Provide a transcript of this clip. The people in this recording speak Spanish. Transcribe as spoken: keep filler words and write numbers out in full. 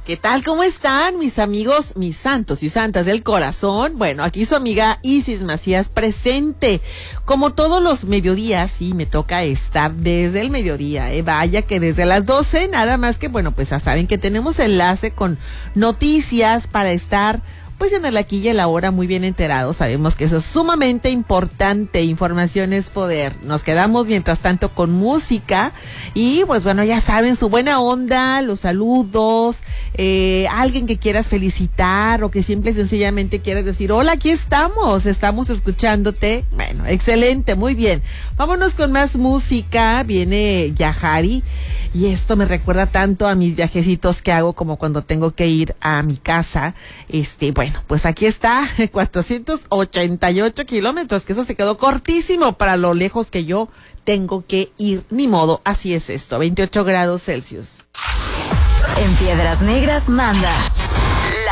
¿Qué tal? ¿Cómo están mis amigos, mis santos y santas del corazón? Bueno, aquí su amiga Isis Macías presente. Como todos los mediodías, sí, me toca estar desde el mediodía, eh, vaya que desde las doce, nada más que, bueno, pues ya saben que tenemos enlace con noticias para estar pues en el aquí y el ahora muy bien enterados. Sabemos que eso es sumamente importante, información es poder. Nos quedamos mientras tanto con música y pues bueno, ya saben, su buena onda, los saludos, eh, alguien que quieras felicitar o que simple y sencillamente quieras decir, hola, aquí estamos, estamos escuchándote. Bueno, excelente, muy bien. Vámonos con más música, viene Yahari y esto me recuerda tanto a mis viajecitos que hago como cuando tengo que ir a mi casa, este, bueno, Bueno, pues aquí está, cuatrocientos ochenta y ocho kilómetros, que eso se quedó cortísimo para lo lejos que yo tengo que ir. Ni modo, así es esto, veintiocho grados Celsius. En Piedras Negras manda